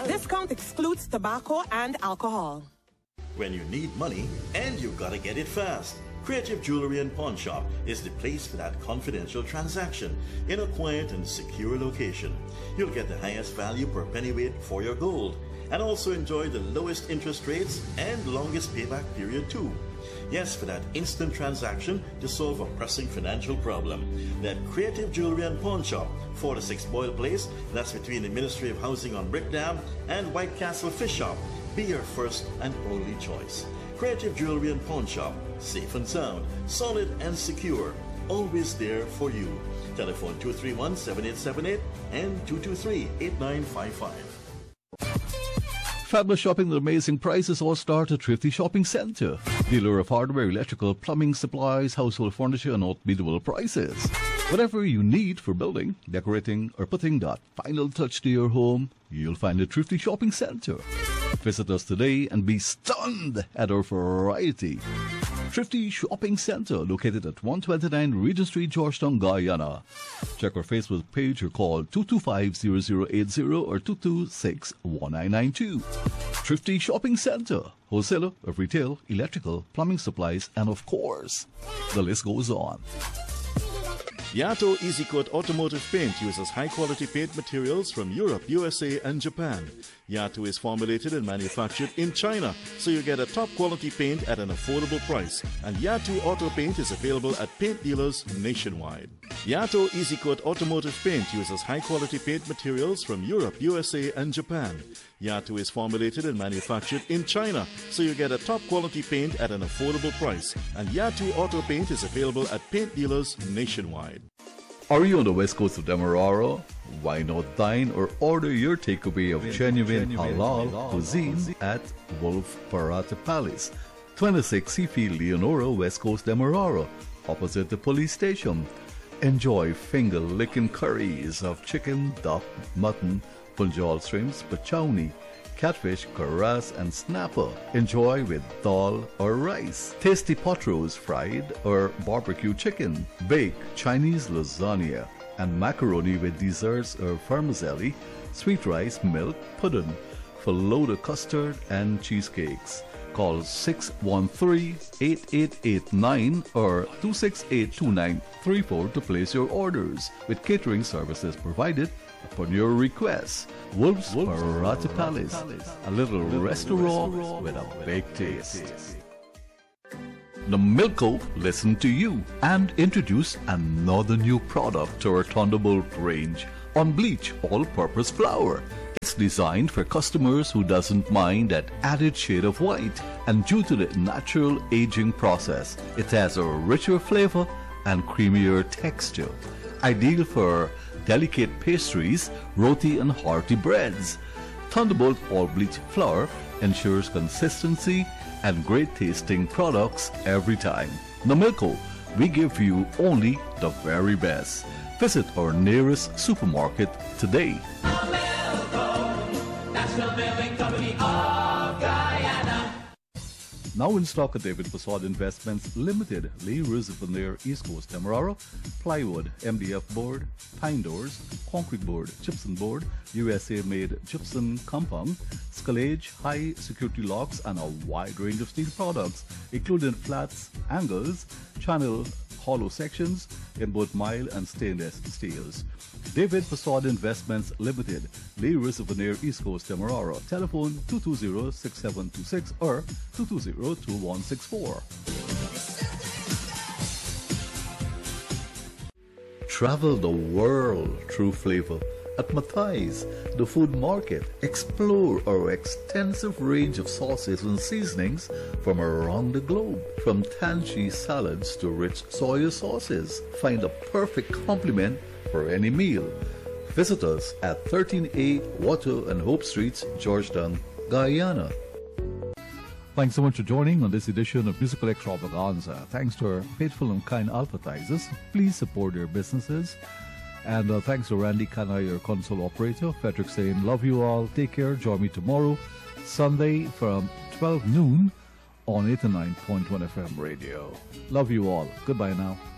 Discount excludes tobacco and alcohol. When you need money and you gotta get it fast, Creative Jewelry and Pawn Shop is the place for that confidential transaction in a quiet and secure location. You'll get the highest value per pennyweight for your gold and also enjoy the lowest interest rates and longest payback period too. Yes, for that instant transaction to solve a pressing financial problem. That Creative Jewelry and Pawn Shop, 46 Boyle Place, that's between the Ministry of Housing on Brickdam and White Castle Fish Shop. Be your first and only choice. Creative Jewelry and Pawn Shop, safe and sound, solid and secure, always there for you. Telephone 231-7878 and 223-8955. Fabulous shopping with amazing prices all start at Thrifty Shopping Centre. Dealer of hardware, electrical, plumbing, supplies, household furniture and unbeatable prices. Whatever you need for building, decorating or putting that final touch to your home, you'll find at Thrifty Shopping Centre. Visit us today and be stunned at our variety. Thrifty Shopping Centre, located at 129 Regent Street, Georgetown, Guyana. Check our Facebook page or call 225-0080 or 226-1992. Thrifty Shopping Centre, wholesaler of retail, electrical, plumbing supplies, and of course, the list goes on. Yato Easy Coat Automotive Paint uses high-quality paint materials from Europe, USA, and Japan. Yato is formulated and manufactured in China, so you get a top-quality paint at an affordable price. And Yato Auto Paint is available at paint dealers nationwide. Yato Easy Coat Automotive Paint uses high-quality paint materials from Europe, USA, and Japan. Yato is formulated and manufactured in China, so you get a top-quality paint at an affordable price. And Yato Auto Paint is available at paint dealers nationwide. Are you on the west coast of Demerara? Why not dine or order your takeaway of genuine halal cuisine at Wolf Parata Palace, 26 Seafield, Leonora, West Coast, Demerara, opposite the police station. Enjoy finger-licking curries of chicken, duck, mutton, punjal shrimps, pachowni, catfish, karas, and snapper. Enjoy with dal or rice. Tasty pot roast, fried or barbecue chicken, baked Chinese lasagna, and macaroni with desserts or vermicelli, sweet rice, milk, pudding, falooda custard, and cheesecakes. Call 613-8889 or 268-2934 to place your orders, with catering services provided upon your request. Wolf's Parata Palace, a little restaurant with a big taste. The Milko listened to you and introduced another new product to our Thunderbolt range, Unbleach All-Purpose Flour. It's designed for customers who doesn't mind that added shade of white, and due to the natural aging process, it has a richer flavor and creamier texture. Ideal for delicate pastries, roti and hearty breads. Thunderbolt All-Bleach Flour ensures consistency and great tasting products every time. Namilko, we give you only the very best. Visit our nearest supermarket today. National Building Company of Guyana. Now in stock at David Facade Investments Limited, Lee Reservoir, East Coast, Demerara, plywood, MDF board, pine doors, concrete board, gypsum board, USA-made gypsum compound, scalage, high security locks, and a wide range of steel products, including flats, angles, channel, hollow sections in both mild and stainless steels. David Facade Investments Limited, Lee Reservoir, East Coast, Demerara. Telephone 220-6726 or 220-2164. Travel the world through flavor at Mathai's, the food market. Explore our extensive range of sauces and seasonings from around the globe. From tangy salads to rich soy sauces, find a perfect complement for any meal. Visit us at 13A Water and Hope Streets, Georgetown, Guyana. Thanks so much for joining on this edition of Musical Extravaganza. Thanks to our faithful and kind advertisers. Please support their businesses. And thanks to Randy Kanai, your console operator. Frederick saying, love you all. Take care. Join me tomorrow, Sunday from 12 noon on 89.1 FM radio. Love you all. Goodbye now.